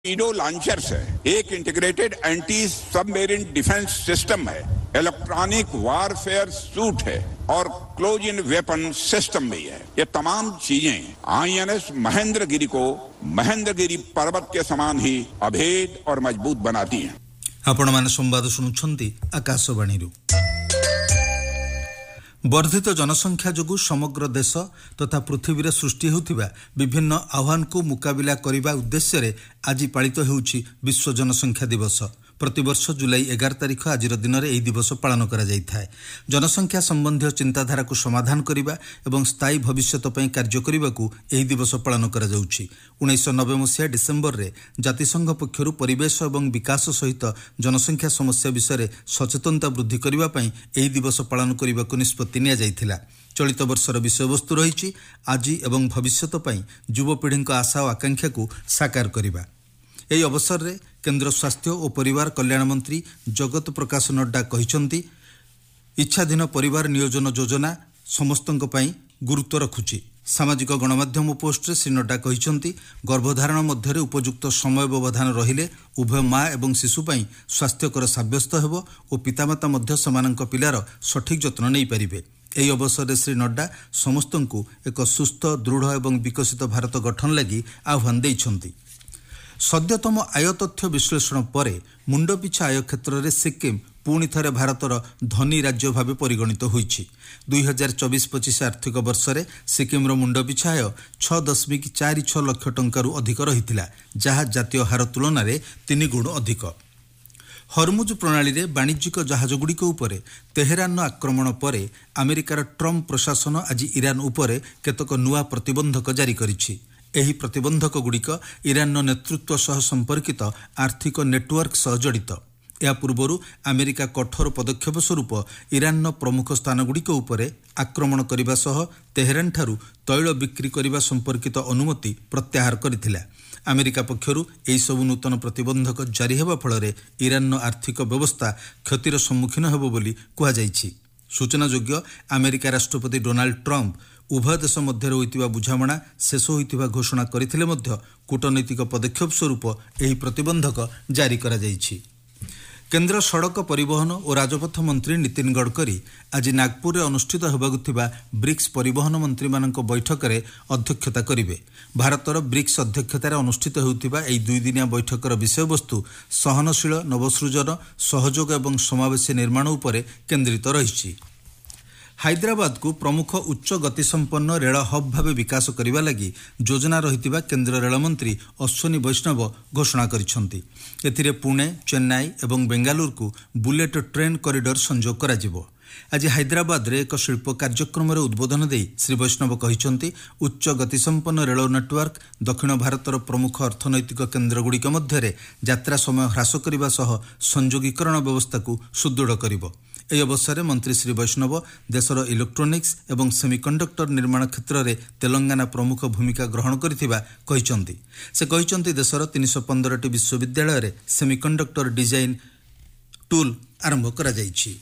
Torpedo launchers है, एक integrated anti submarine defence system है, इलेक्ट्रॉनिक वारफेयर सूट है और क्लोज इन वेपन सिस्टम भी है। ये तमाम चीजें आईएनएस महेंद्रगिरी को महेंद्रगिरी पर्वत के समान ही अभेद और मजबूत बनाती हैं। आपण माने संवाद सुनुछंती आकाशवाणी। वर्धित जनसंख्या जोगु समग्र देश तथा पृथ्वी रे सृष्टि होउथिबा विभिन्न आह्वान को मुकाबिला करिबा उद्देश्य रे आज पालित हेउछि विश्व जनसंख्या दिवस। प्रतिवर्ष जुलाई 11 तारिख आज दिन में यह दिवस पालन करा जायथाय। जनसंख्या संबंधी चिंताधारा को समाधान करिबा एवं स्थायी भविष्य पई कार्य करिबा को यह दिवस पालन करा जाउछि। 1990 मसीहा डिसेम्बर रे जातिसंघ पक्षरु परिवेश एवं विकास सहित जनसंख्या समस्या विषय सचेतनता वृद्धि करिबा पई यह दिवस पालन करिबा को निष्पत्ति निया जायथिला। चलित वर्षर विषयवस्तु रही आज एवं भविष्य पई युवपीढ़ी आशा और आकांक्षा को साकार करिबा। यह अवसर में केंद्र स्वास्थ्य और परिवार कल्याण मंत्री जगत प्रकाश नड्डा कहिसंती इच्छाधीन परिवार नियोजन योजना समस्तंक पई गुरुत्व रखुछि। सामाजिक गणमाध्यम पोस्ट रे श्री नड्डा कहिसंती गर्भधारण मध्य उपयुक्त समय व्यवधान रहिले उभय माँ एवं शिशु पई स्वास्थ्यकर साब्यस्त हेबो और पितामाता मध्य समानक पिलार सठिक जत्न नै परिबे। यही अवसर में श्री नड्डा समस्तंकु एक सुस्थ दृढ़ एवं विकसित भारत गठन लगी आह्वान दैछंती। सद्यतम आय तथ्य विश्लेषण पर मुंडपिछा आय क्षेत्र में सिक्किम पुणी थे भारतर धनी राज्य भाव परिगणित होइछि। 2024-25 आर्थिक वर्ष में सिक्किम मुंडपिछा आय 6.46 लाख टंका अधिक रही, जहाँ जातीय हार तुलन में 3 गुण अधिक। हरमुज प्रणाली रे वाणिज्यिक जहाजगुड़िक उपर तेहरान आक्रमण पर अमेरिकार ट्रम्प प्रशासन आज ईरान उपर केतक नुआ प्रतिबंधक जारी करिछि। एही प्रतिबंधक गुड़िक ईरान नेतृत्व सह संपर्कित आर्थिक नेटवर्क सह जड़ित। या पूर्व अमेरिका कठोर पदक्षेप स्वरूप ईरान प्रमुख स्थानगुड़िक उपर आक्रमण करने सह तेहरान ठारू तैल बिक्री करने संपर्कित अनुमति प्रत्याहार करथिला। अमेरिका पक्षरु एही सबु नूतन प्रतिबंधक जारी हेबा फଳରେ ईरान आर्थिक व्यवस्था क्षतिर सम्मुखीन हेबो बोली कुहा जायछि। सूचनायोग्य अमेरिका राष्ट्रपति डोनाल्ड ट्रम्प उभय देश मध्य होइतिबा बुझामणा शेष होइतिबा घोषणा करथिले मध्य कूटनैतिक पदक्षेप स्वरूप एही प्रतिबंधक जारी करा जायछि। केंद्र सड़क परिवहन और राजपथ मंत्री नितिन गडकरी आज नागपुर में अनुष्ठित होबाकु थिबा ब्रिक्स परिवहन मंत्री मानक बैठक में अध्यक्षता करिवे। भारतर ब्रिक्स अध्यक्षतार अनुष्ठित होउथिबा एही 2 दिनिया बैठकर विषयवस्तु सहनशील नवसृजन सहयोग एवं समावेशी निर्माण उपरे केंद्रित रहिछि। हैदराबाद को प्रमुख उच्च गतिसंपन्न रेल हब भाव विकास करने लगी योजना रही केंद्र रेलमंत्री अश्विनी वैष्णव घोषणा करिसेंती। एथिरे पुणे चेन्नई और बेंगालुरु को बुलेट ट्रेन कॉरिडोर संजोग कराजिबो। आज हैदराबाद रे एक शिल्प कार्यक्रम उद्बोधन दे श्री वैष्णव कहिसेंती उच्च गतिसंपन्न रेल नेटवर्क दक्षिण भारतर प्रमुख अर्थनैतिक केन्द्रगुड़िक मध्य यात्रा समय ह्रास करने सह संयोगीकरण व्यवस्था को सुदृढ़ करिबो। यह अवसर में मंत्री श्री वैष्णव देशर इलेक्ट्रोनिक्स एवं सेमिकंडक्टर निर्माण क्षेत्र में तेलंगाना प्रमुख भूमिका ग्रहण करिथिबा कहिसेंती। से कहिसेंती देशर 315टी विश्वविद्यालय रे सेमिकंडक्टर डिजाइन टूल आरंभ करा जायछि।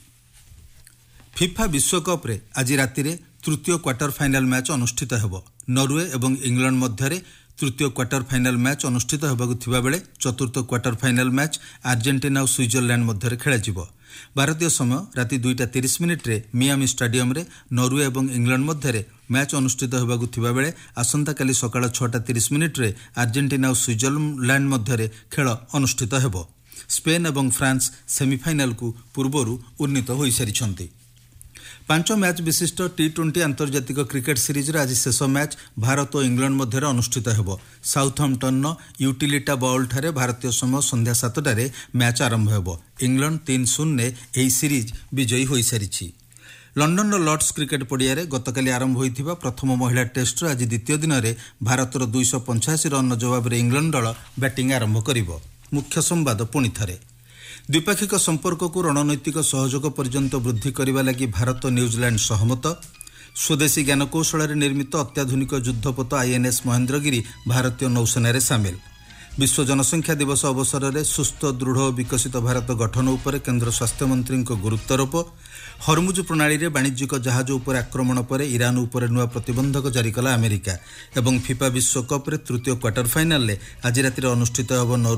फिफा विश्वकप रे आज राति रे तृतीय क्वार्टर फाइनल मैच अनुष्ठित हेबो। नॉर्वे एवं इंग्लैंड मध्य तृतीय क्वार्टर फाइनल मैच अनुष्ठित होबाकु थिबा बेले चतुर्थ क्वार्टर फाइनल मैच अर्जेंटीना और स्विट्जरलैंड मध्य खेलाजिबो। भारतीय समय राति 2:30 रे मियामी स्टेडियम रे नॉर्वे एवं इंग्लैंड मध्य मैच अनुष्ठित होबाकु थिबा बेले आसंता काली सकाळ 6:30 रे अर्जेंटीना और स्विट्जरलैंड मध्य खेल अनुष्ठित हेबो। स्पेन एवं फ्रांस सेमीफाइनल को पूर्वरु उन्नीत होई सारिछंती। 5 मैच विशिष्ट T20 आंतर्जातिक क्रिकेट सीरीज आज शेष मैच भारत और इंग्लैंड मध्य अनुष्ठित हेबो। साउथहैम्पटन यूटिलिटा बॉल ठारे भारतीय समय संध्या 7टारे मैच आरंभ हेबो। इंग्लैंड 3-0 एही सीरीज विजयी होई सारिछि। लंडन लॉर्ड्स क्रिकेट पड़िया रे गतकाली आरंभ होइथिबा प्रथम महिला टेस्ट आज द्वितीय दिन में भारतर 285 रन जवाब रे इंग्लैंड दल बैटिंग आरंभ करिबो। मुख्य संवाद पुणी थरे। द्विपाक्षिक संपर्क को रणनैतिक सहयोग पर्यंत वृद्धि करने लगी भारत न्यूजीलैंड सहमत। स्वदेशी ज्ञानकौशल निर्मित अत्याधुनिक युद्धपोत आईएनएस महेंद्रगिरी भारतीय नौसेना सामिल। विश्व जनसंख्या दिवस अवसर में सुस्थ दृढ़ विकसित भारत गठन उपर केंद्र स्वास्थ्य मंत्री गुरुत्वारोप। हरमुज प्रणाली रे वाणिज्यिक जहाज उपर आक्रमण पर ईरान उपर नुआ प्रतिबंधक जारी कला अमेरिका। एवं फिफा विश्वकप रे तृतीय क्वार्टर फाइनल आज राति अनुष्ठित होब